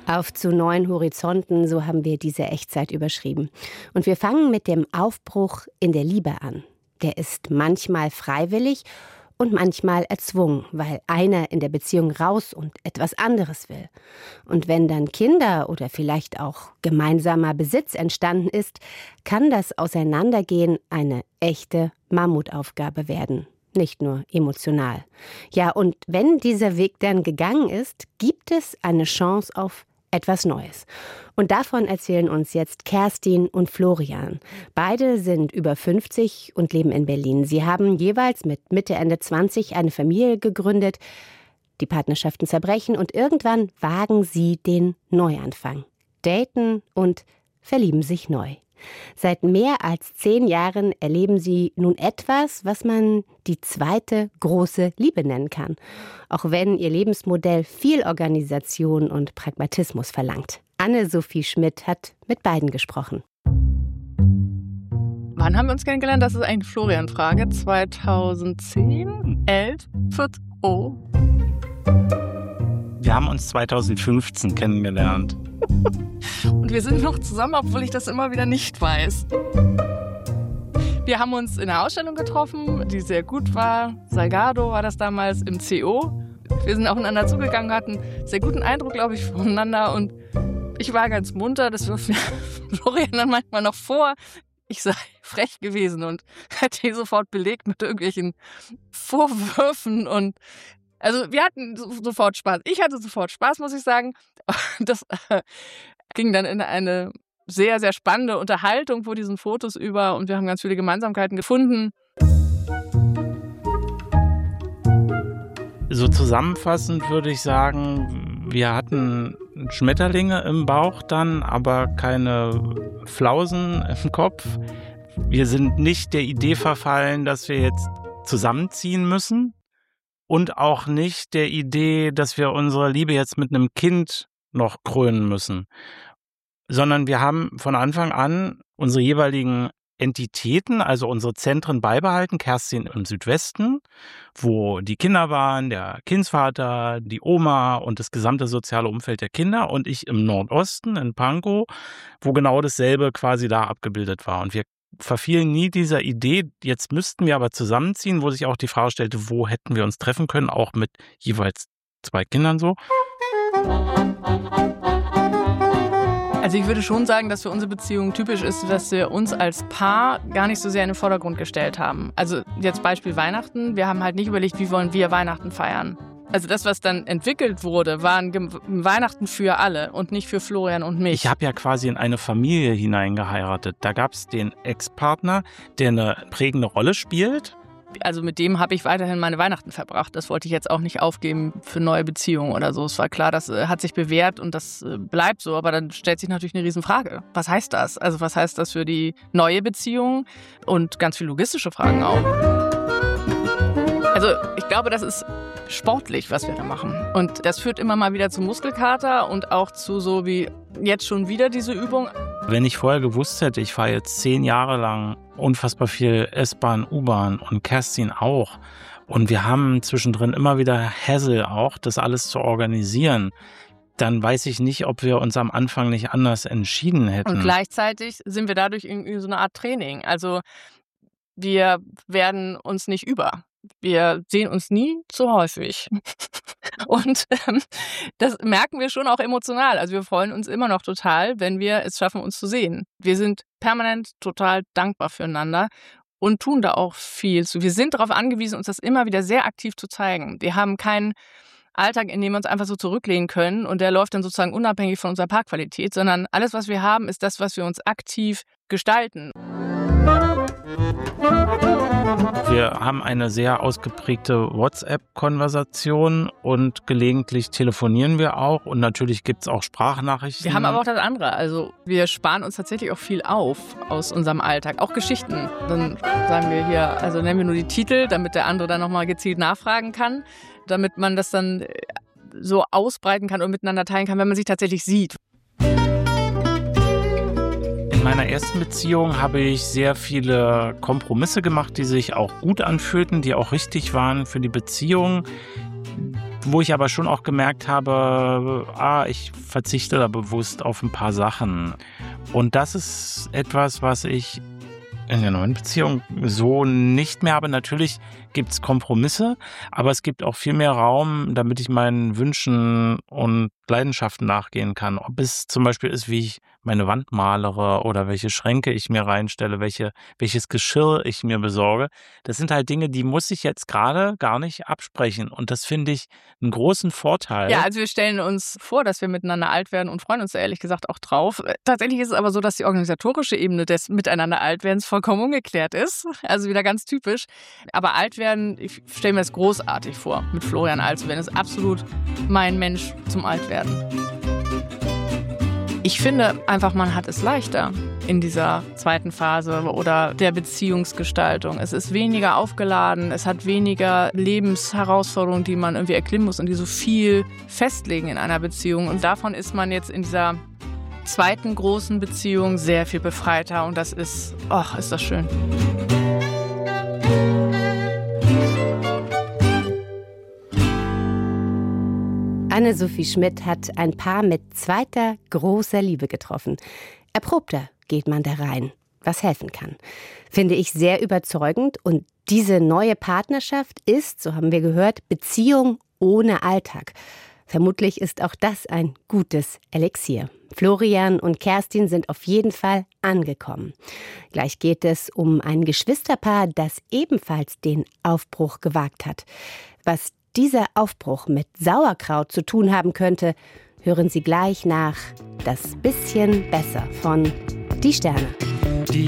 Auf zu neuen Horizonten, so haben wir diese Echtzeit überschrieben. Und wir fangen mit dem Aufbruch in der Liebe an. Der ist manchmal freiwillig und manchmal erzwungen, weil einer in der Beziehung raus und etwas anderes will. Und wenn dann Kinder oder vielleicht auch gemeinsamer Besitz entstanden ist, kann das Auseinandergehen eine echte Mammutaufgabe werden. Nicht nur emotional. Ja, und wenn dieser Weg dann gegangen ist, gibt es eine Chance auf etwas Neues. Und davon erzählen uns jetzt Kerstin und Florian. Beide sind über 50 und leben in Berlin. Sie haben jeweils mit Mitte, Ende 20 eine Familie gegründet. Die Partnerschaften zerbrechen und irgendwann wagen sie den Neuanfang. Daten und verlieben sich neu. Seit mehr als 10 Jahren erleben sie nun etwas, was man die zweite große Liebe nennen kann. Auch wenn ihr Lebensmodell viel Organisation und Pragmatismus verlangt. Anne-Sophie Schmidt hat mit beiden gesprochen. Wann haben wir uns kennengelernt? Das ist eine Florian-Frage. 2010? 11? 14? Oh. Wir haben uns 2015 kennengelernt. Und wir sind noch zusammen, obwohl ich das immer wieder nicht weiß. Wir haben uns in einer Ausstellung getroffen, die sehr gut war. Salgado war das damals im CO. Wir sind aufeinander zugegangen, hatten einen sehr guten Eindruck, glaube ich, voneinander. Und ich war ganz munter, das wirft mir Florian dann manchmal noch vor. Ich sei frech gewesen und hätte ihn sofort belegt mit irgendwelchen Vorwürfen. Und also wir hatten sofort Spaß. Ich hatte sofort Spaß, muss ich sagen. Das ging dann in eine sehr, sehr spannende Unterhaltung vor diesen Fotos über und wir haben ganz viele Gemeinsamkeiten gefunden. So zusammenfassend würde ich sagen, wir hatten Schmetterlinge im Bauch dann, aber keine Flausen im Kopf. Wir sind nicht der Idee verfallen, dass wir jetzt zusammenziehen müssen und auch nicht der Idee, dass wir unsere Liebe jetzt mit einem Kind noch krönen müssen, sondern wir haben von Anfang an unsere jeweiligen Entitäten, also unsere Zentren beibehalten. Kerstin im Südwesten, wo die Kinder waren, der Kindsvater, die Oma und das gesamte soziale Umfeld der Kinder, und ich im Nordosten in Pankow, wo genau dasselbe quasi da abgebildet war. Und wir verfielen nie dieser Idee, jetzt müssten wir aber zusammenziehen, wo sich auch die Frage stellte, wo hätten wir uns treffen können, auch mit jeweils 2 Kindern so. Also ich würde schon sagen, dass für unsere Beziehung typisch ist, dass wir uns als Paar gar nicht so sehr in den Vordergrund gestellt haben. Also jetzt Beispiel Weihnachten. Wir haben halt nicht überlegt, wie wollen wir Weihnachten feiern. Also das, was dann entwickelt wurde, waren Weihnachten für alle und nicht für Florian und mich. Ich habe ja quasi in eine Familie hineingeheiratet. Da gab es den Ex-Partner, der eine prägende Rolle spielt. Also mit dem habe ich weiterhin meine Weihnachten verbracht. Das wollte ich jetzt auch nicht aufgeben für neue Beziehungen oder so. Es war klar, das hat sich bewährt und das bleibt so. Aber dann stellt sich natürlich eine Riesenfrage. Was heißt das? Also was heißt das für die neue Beziehung? Und ganz viele logistische Fragen auch. Also ich glaube, das ist sportlich, was wir da machen. Und das führt immer mal wieder zu Muskelkater und auch zu so wie jetzt schon wieder diese Übung. Wenn ich vorher gewusst hätte, ich fahre jetzt 10 Jahre lang unfassbar viel S-Bahn, U-Bahn und Kerstin auch. Und wir haben zwischendrin immer wieder Hassel auch, das alles zu organisieren. Dann weiß ich nicht, ob wir uns am Anfang nicht anders entschieden hätten. Und gleichzeitig sind wir dadurch irgendwie so eine Art Training. Also wir werden uns nicht über. Wir sehen uns nie zu häufig. Und das merken wir schon auch emotional. Also wir freuen uns immer noch total, wenn wir es schaffen, uns zu sehen. Wir sind permanent total dankbar füreinander und tun da auch viel zu. Wir sind darauf angewiesen, uns das immer wieder sehr aktiv zu zeigen. Wir haben keinen Alltag, in dem wir uns einfach so zurücklehnen können und der läuft dann sozusagen unabhängig von unserer Parkqualität, sondern alles, was wir haben, ist das, was wir uns aktiv gestalten. Wir haben eine sehr ausgeprägte WhatsApp-Konversation und gelegentlich telefonieren wir auch und natürlich gibt es auch Sprachnachrichten. Wir haben aber auch das andere, also wir sparen uns tatsächlich auch viel auf aus unserem Alltag, auch Geschichten. Dann sagen wir hier, also nennen wir nur die Titel, damit der andere dann nochmal gezielt nachfragen kann, damit man das dann so ausbreiten kann und miteinander teilen kann, wenn man sich tatsächlich sieht. In meiner ersten Beziehung habe ich sehr viele Kompromisse gemacht, die sich auch gut anfühlten, die auch richtig waren für die Beziehung. wo ich aber schon auch gemerkt habe, ich verzichte da bewusst auf ein paar Sachen. Und das ist etwas, was ich in der neuen Beziehung so nicht mehr habe. Natürlich gibt es Kompromisse, aber es gibt auch viel mehr Raum, damit ich meinen Wünschen und Leidenschaften nachgehen kann. Ob es zum Beispiel ist, wie ich meine Wand malere oder welche Schränke ich mir reinstelle, welches Geschirr ich mir besorge. Das sind halt Dinge, die muss ich jetzt gerade gar nicht absprechen. Und das finde ich einen großen Vorteil. Ja, also wir stellen uns vor, dass wir miteinander alt werden und freuen uns da ehrlich gesagt auch drauf. Tatsächlich ist es aber so, dass die organisatorische Ebene des Miteinander Altwerdens vollkommen ungeklärt ist. Also wieder ganz typisch. Aber alt werden, ich stelle mir das großartig vor, mit Florian alt zu werden. Das ist absolut mein Mensch zum Altwerden. Ich finde einfach, man hat es leichter in dieser zweiten Phase oder der Beziehungsgestaltung. Es ist weniger aufgeladen, es hat weniger Lebensherausforderungen, die man irgendwie erklimmen muss und die so viel festlegen in einer Beziehung. Und davon ist man jetzt in dieser zweiten großen Beziehung sehr viel befreiter und das ist das schön. Anne-Sophie Schmidt hat ein Paar mit zweiter großer Liebe getroffen. Erprobter geht man da rein, was helfen kann. Finde ich sehr überzeugend und diese neue Partnerschaft ist, so haben wir gehört, Beziehung ohne Alltag. Vermutlich ist auch das ein gutes Elixier. Florian und Kerstin sind auf jeden Fall angekommen. Gleich geht es um ein Geschwisterpaar, das ebenfalls den Aufbruch gewagt hat. Was dieser Aufbruch mit Sauerkraut zu tun haben könnte, hören Sie gleich nach Das bisschen besser von Die Sterne.